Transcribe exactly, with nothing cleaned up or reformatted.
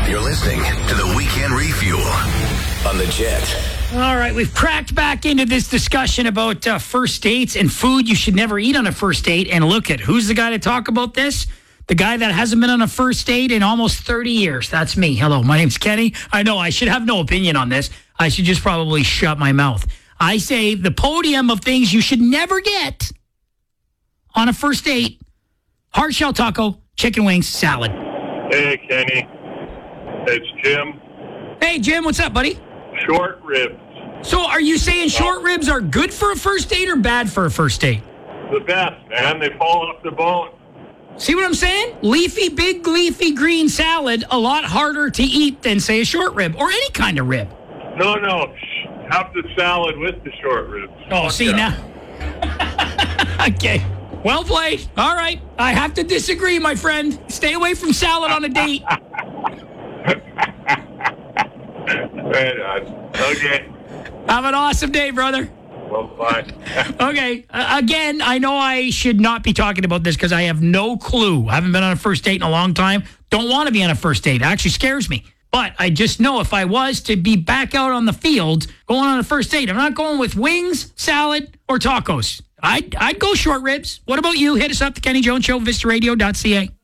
You're listening to the Weekend Refuel on the Jet. All right, we've cracked back into this discussion about uh, first dates and food you should never eat on a first date. And look at who's the guy to talk about this? The guy that hasn't been on a first date in almost thirty years. That's me. Hello, my name's Kenny. I know I should have no opinion on this. I should just probably shut my mouth. I say the podium of things you should never get on a first date: hard shell taco, chicken wings, salad. Hey, Kenny. It's Jim. Hey, Jim, what's up, buddy? Short ribs. So are you saying short ribs are good for a first date or bad for a first date? The best, man. They fall off the bone. See what I'm saying? Leafy, big, leafy green salad, a lot harder to eat than, say, a short rib or any kind of rib. No, no. Have the salad with the short ribs. Oh, see, yeah. now. Okay. Well played. All right. I have to disagree, my friend. Stay away from salad on a date. Right on. Okay. Have an awesome day, brother. Well, bye. Okay. Uh, again, I know I should not be talking about this because I have no clue. I haven't been on a first date in a long time. Don't want to be on a first date. It actually scares me. But I just know if I was to be back out on the field going on a first date, I'm not going with wings, salad, or tacos. I'd, I'd go short ribs. What about you? Hit us up, the Kenny Jones Show, vista radio dot c a.